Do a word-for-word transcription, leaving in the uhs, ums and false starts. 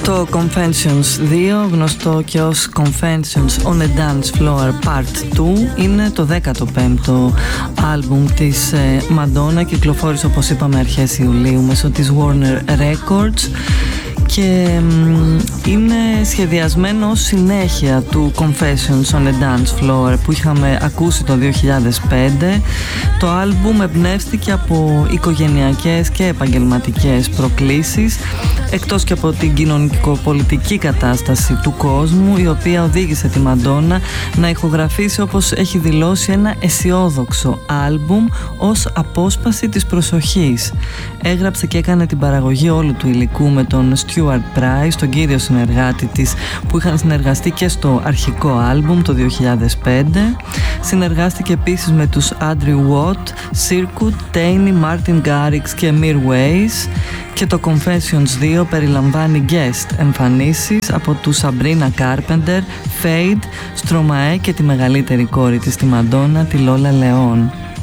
Το Confessions δύο, γνωστό και ως Confessions on a Dance Floor Part δύο, είναι το δέκατο πέμπτο άλμπουμ της Madonna. Κυκλοφόρησε, όπως είπαμε, αρχές Ιουλίου μέσω της Warner Records και είναι σχεδιασμένο ως συνέχεια του Confessions on a Dance Floor που είχαμε ακούσει το δύο χιλιάδες πέντε. Το άλμπουμ εμπνεύστηκε από οικογενειακές και επαγγελματικές προκλήσεις, εκτός και από την κοινωνικοπολιτική κατάσταση του κόσμου, η οποία οδήγησε τη Μαντόνα να ηχογραφήσει, όπως έχει δηλώσει, ένα αισιόδοξο άλμπουμ ως απόσπαση της προσοχής. Έγραψε και έκανε την παραγωγή όλου του υλικού με τον Stuart Price, τον κύριο συνεργάτη της, που είχαν συνεργαστεί και στο αρχικό άλμπουμ το δύο χιλιάδες πέντε. Συνεργάστηκε επίσης με τους Andrew Watt, Circuit, Taney, Martin Garrix και Mir Ways. Και το Confessions δύο περιλαμβάνει guest εμφανίσεις από τους Sabrina Carpenter, Fade, Stromae και τη μεγαλύτερη κόρη της, τη Madonna, τη Lola Leon.